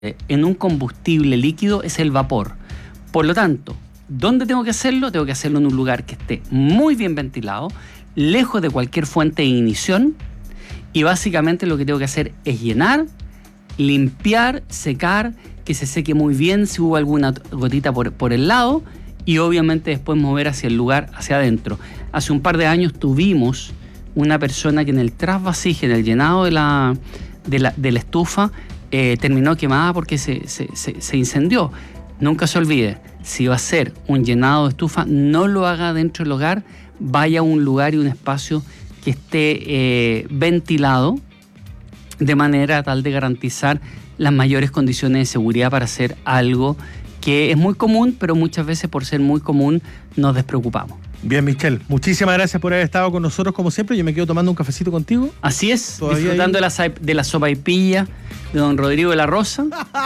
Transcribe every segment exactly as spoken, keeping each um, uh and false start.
en un combustible líquido es el vapor. Por lo tanto, ¿dónde tengo que hacerlo? Tengo que hacerlo en un lugar que esté muy bien ventilado, lejos de cualquier fuente de ignición, y básicamente lo que tengo que hacer es llenar, limpiar, secar, que se seque muy bien si hubo alguna gotita por, por el lado, y obviamente después mover hacia el lugar, hacia adentro. Hace un par de años tuvimos una persona que en el trasvasije, en el llenado de la, de la, de la estufa, eh, terminó quemada porque se, se, se, se incendió. Nunca se olvide, si va a ser un llenado de estufa, no lo haga dentro del hogar, vaya a un lugar y un espacio que esté eh, ventilado, de manera tal de garantizar las mayores condiciones de seguridad para hacer algo que es muy común, pero muchas veces por ser muy común nos despreocupamos. Bien, Michelle, muchísimas gracias por haber estado con nosotros como siempre. Yo me quedo tomando un cafecito contigo. Así es, disfrutando hay... de, la, de la sopaipilla de don Rodrigo de la Rosa.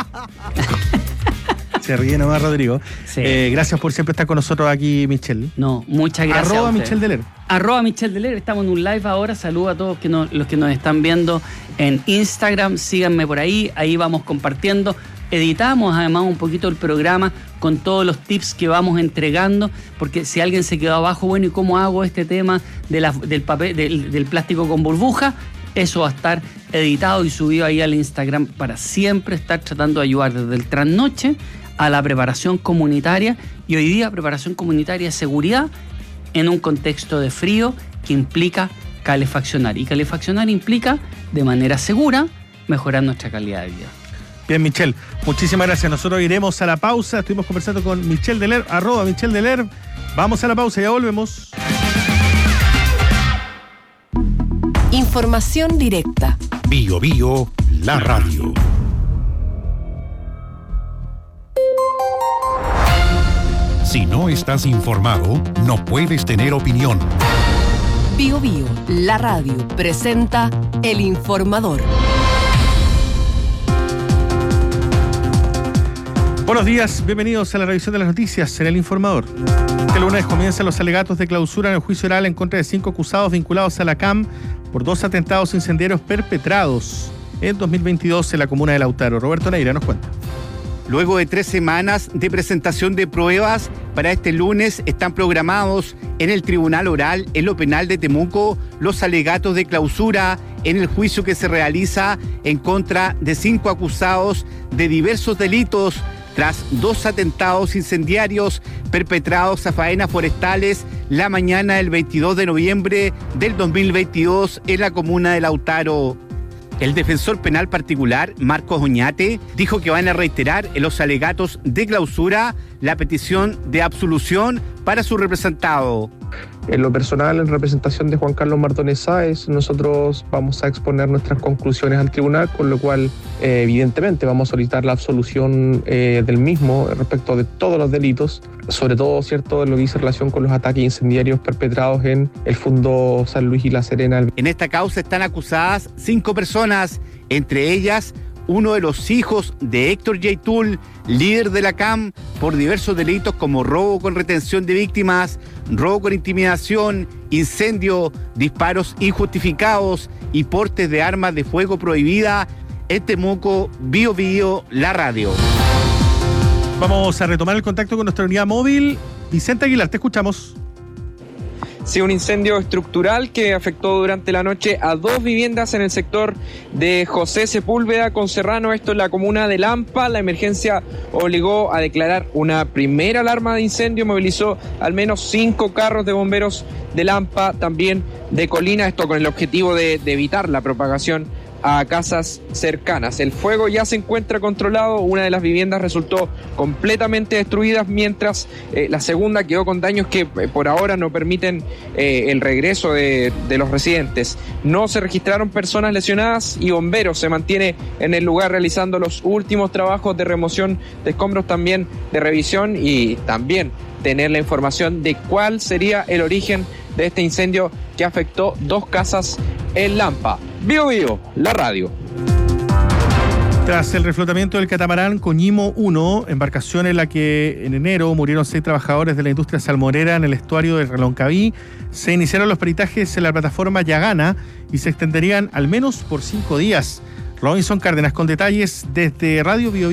Se ríe nomás, Rodrigo. Sí. Eh, gracias por siempre estar con nosotros aquí, Michelle. No, muchas gracias. Arroba Michelle Deler. Arroba Michelle Deler. Estamos en un live ahora. Saludos a todos que nos, los que nos están viendo en Instagram. Síganme por ahí. Ahí vamos compartiendo. Editamos además un poquito el programa con todos los tips que vamos entregando, porque si alguien se quedó abajo, bueno, ¿y cómo hago este tema de la, del, papel, del, del plástico con burbuja? Eso va a estar editado y subido ahí al Instagram para siempre estar tratando de ayudar desde el trasnoche a la preparación comunitaria, y hoy día preparación comunitaria es seguridad en un contexto de frío que implica calefaccionar, y calefaccionar implica de manera segura mejorar nuestra calidad de vida. Bien, Michelle, muchísimas gracias. Nosotros iremos a la pausa. Estuvimos conversando con Michelle Deler, arroba Michelle Deler. Vamos a la pausa, ya volvemos. Información directa. Bio Bio, la radio. Si no estás informado, no puedes tener opinión. Bio Bio, la radio, presenta El Informador. Buenos días, bienvenidos a la revisión de las noticias en El Informador. Este lunes comienzan los alegatos de clausura en el juicio oral en contra de cinco acusados vinculados a la C A M por dos atentados incendiarios perpetrados en dos mil veintidós en la comuna de Lautaro. Roberto Neira nos cuenta. Luego de tres semanas de presentación de pruebas, para este lunes están programados en el Tribunal Oral en lo penal de Temuco los alegatos de clausura en el juicio que se realiza en contra de cinco acusados de diversos delitos tras dos atentados incendiarios perpetrados a faenas forestales la mañana del veintidós de noviembre del dos mil veintidós en la comuna de Lautaro. El defensor penal particular, Marcos Oñate, dijo que van a reiterar en los alegatos de clausura la petición de absolución para su representado. En lo personal, en representación de Juan Carlos Mardones Sáez, nosotros vamos a exponer nuestras conclusiones al tribunal, con lo cual, eh, evidentemente, vamos a solicitar la absolución eh, del mismo respecto de todos los delitos, sobre todo, cierto, en lo que dice relación con los ataques incendiarios perpetrados en el Fundo San Luis y La Serena. En esta causa están acusadas cinco personas, entre ellas uno de los hijos de Héctor Yaitul, líder de la C A M, por diversos delitos como robo con retención de víctimas, robo con intimidación, incendio, disparos injustificados y portes de armas de fuego prohibida. En Temuco, Bio Bio, la radio. Vamos a retomar el contacto con nuestra unidad móvil. Vicente Aguilar, te escuchamos. Sí, un incendio estructural que afectó durante la noche a dos viviendas en el sector de José Sepúlveda con Serrano, esto en la comuna de Lampa. La emergencia obligó a declarar una primera alarma de incendio, movilizó al menos cinco carros de bomberos de Lampa, también de Colina, esto con el objetivo de, de evitar la propagación a casas cercanas. El fuego ya se encuentra controlado, una de las viviendas resultó completamente destruida, mientras eh, la segunda quedó con daños que eh, por ahora no permiten eh, el regreso de, de los residentes. No se registraron personas lesionadas y bomberos se mantiene en el lugar realizando los últimos trabajos de remoción de escombros, también de revisión, y también tener la información de cuál sería el origen de este incendio que afectó dos casas en Lampa. Bio Bio, la radio. Tras el reflotamiento del catamarán Coñimo uno, embarcación en la que en enero murieron seis trabajadores de la industria salmonera en el estuario de Reloncaví, se iniciaron los peritajes en la plataforma Yagana y se extenderían al menos por cinco días. Robinson Cárdenas con detalles desde Radio Bio.